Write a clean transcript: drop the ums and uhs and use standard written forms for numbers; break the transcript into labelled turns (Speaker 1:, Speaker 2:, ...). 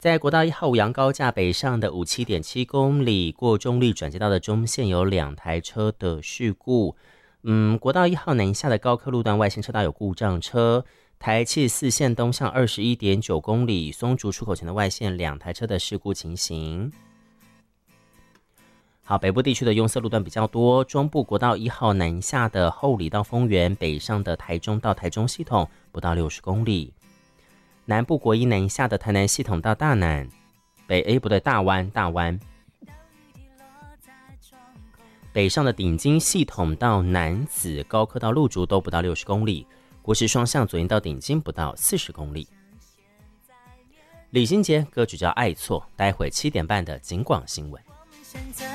Speaker 1: 在国道1号五杨高架北上的57.7公里，过中立转接道的中线有2台车的事故。国道1号南下的高科路段外线车道有故障车，台74线东向21.9公里，松竹出口前的外线2台车的事故情形。好，北部地区的拥塞路段比较多，中部国道1号南下的后里到丰原，北上的台中到台中系统不到60公里。南部国一南下的台南系统到大南，大湾，北上的顶金系统到楠梓，高科到路竹都不到60公里，国十双向左营到顶金不到40公里。李心洁歌曲叫《爱错》，待会7点半的警广新闻。